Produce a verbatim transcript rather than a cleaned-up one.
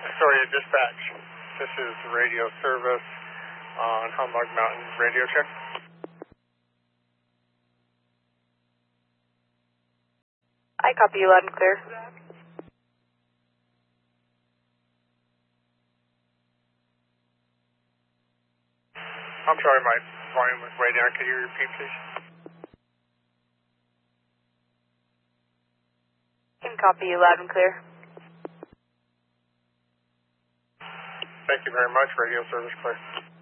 Astoria Dispatch. This is radio service on Humbug Mountain. Radio check. I copy you loud and clear. I'm sorry, my volume was way down. Could you repeat, please? Can copy you loud and clear. Thank you very much. Radio service clear.